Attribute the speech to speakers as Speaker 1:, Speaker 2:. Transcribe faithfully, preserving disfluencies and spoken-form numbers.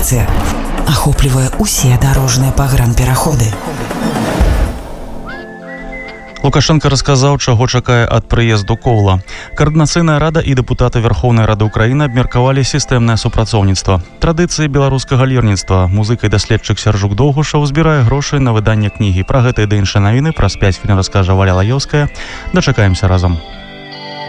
Speaker 1: Інспекцыя ахоплівае ўсе дарожныя пагранпераходы.
Speaker 2: Лукашенко расказаў, чаго чакае ад прыезду Коўла. Каардынацыйная рада і дэпутаты Верховнай Рады Украіны абмеркавалі сістэмнае супрацоўніцтва. Традыцыі беларускага лірніцтва. Музыка і даследчык Сяржук Доўгушаў збірае грошы на выданне кнігі. Пра гэта і да іншыя навіны праз пяць хвілін раскажа Валя Лаёўская. Дачакаемся разам.